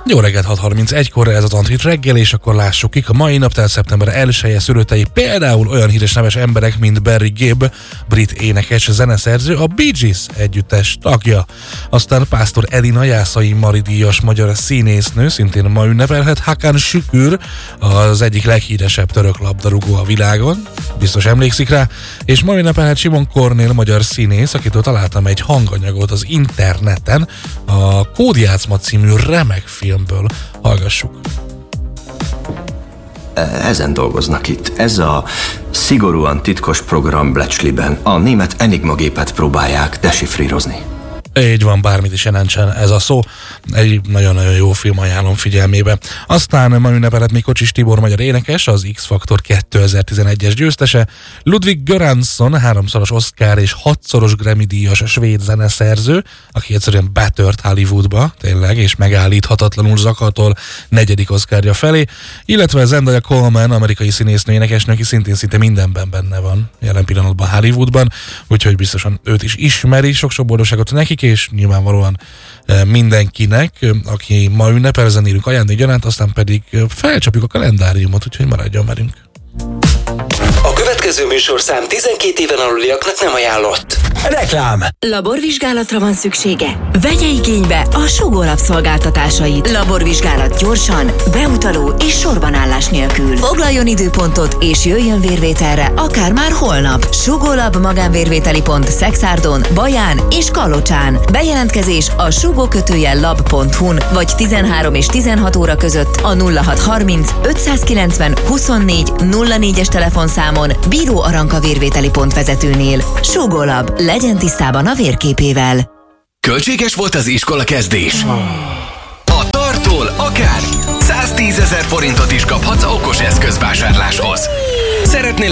Jó reggelt, 6:31-kor ez az Antrit reggel, és akkor lássuk kik a mai nap, tehát szeptember 1-je szülöttei, például olyan híres neves emberek, mint Barry Gibb, brit énekes, zeneszerző, a Bee Gees együttes tagja. Aztán Pásztor Edina, Jászai Mari díjas magyar színésznő, szintén ma ünnepelhet. Hakan Şükür, az egyik leghíresebb török labdarúgó a világon, biztos emlékszik rá, és ma ünnepelhet Simon Kornél, magyar színész, akitől találtam egy hanganyagot az interneten, a Kódjátszma című remek filmből. Hallgassuk. Ezen dolgoznak itt. Ez a szigorúan titkos program Bletchleyben. A német Enigma gépet próbálják desifrírozni. Így van, bármit is jelentsen ez a szó. Egy nagyon-nagyon jó film, ajánlom figyelmébe. Aztán ma ünnepelhet még Kocsis Tibor, magyar énekes, az X-Factor 2011-es győztese. Ludwig Göransson, 3-szoros Oscar és 6-szoros Grammy-díjas svéd zeneszerző, aki egyszerűen betört Hollywoodba, tényleg, és megállíthatatlanul zakatol 4. Oscarja felé. Illetve Zendaya Coleman, amerikai színésznő, énekesnő, aki szinte mindenben benne van jelen pillanatban Hollywoodban, úgyhogy biztosan őt is ismeri. Sok-sok boldogságot nekik, és nyilvánvalóan mindenkinek, aki ma ünnepel, zenélünk ajándékgyanánt, aztán pedig felcsapjuk a kalendáriumot, úgyhogy maradjon velünk. A következő műsorszám 12 éven aluliaknak nem ajánlott. Reklám. Laborvizsgálatra van szüksége? Vegye igénybe a Sugó Lab szolgáltatásait. Laborvizsgálat gyorsan, beutaló és sorbanállás nélkül. Foglaljon időpontot és jöjjön vérvételre, akár már holnap. Sugó Lab magánvérvételi pont Szexárdon, Baján és Kalocsán. Bejelentkezés a sugó-lab.hu-n vagy 13 és 16 óra között a 0630 590 24 04-es telefonszámon Bíró Aranka vérvételi pont vezetőnél. Sugó Lab, legyen tisztában a vérképével. Költséges volt az iskola kezdés? A Tartól akár 110 000 forintot is kaphatsz okos eszközvásárláshoz. Szeretnél